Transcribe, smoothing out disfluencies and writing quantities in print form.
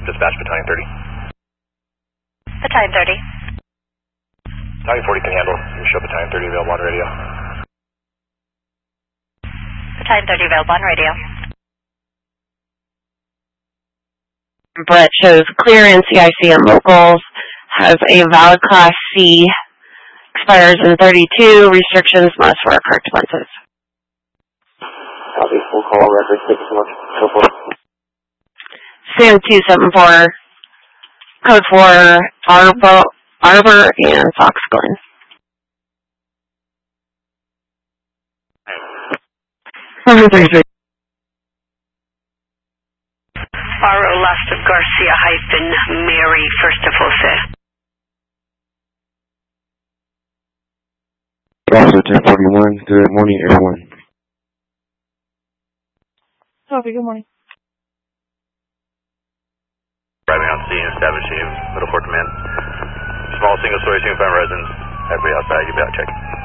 Dispatch Battalion 30. Battalion 30. Battalion 40 can handle. You show Battalion 30 available on radio. Battalion 30 available on radio. Brett shows clear NCIC and locals, has a valid Class C, expires in 32, restrictions must wear correct lenses. Copy, full call record, thank you so much. Go for it. Sam 274, code 4, Arbor and Fox Glen. Faro last of Garcia - Mary first of Jose. Also 1041, good morning everyone. Copy, good morning. Driving on scene, establishing Middle Fort Command. Small single-story single-family residence. Everybody outside, you be out checking.